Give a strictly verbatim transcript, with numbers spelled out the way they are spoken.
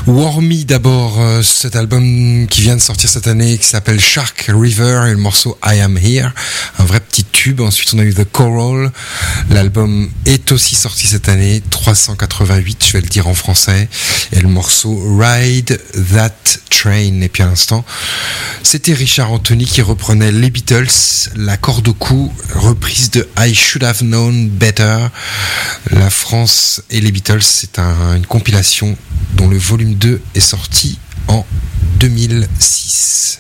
War Me d'abord, euh, cet album qui vient de sortir cette année qui s'appelle Shark River et le morceau I Am Here, un vrai petit tube. Ensuite on a eu The Coral, l'album est aussi sorti cette année, trois cent quatre-vingt-huit, je vais le dire en français, et le morceau Ride That Train. Et puis à l'instant c'était Richard Anthony qui reprenait les Beatles, la corde au cou, reprise de I Should Have Known Better. La France et les Beatles, c'est un, une compilation dont le volume deux est sorti en deux mille six.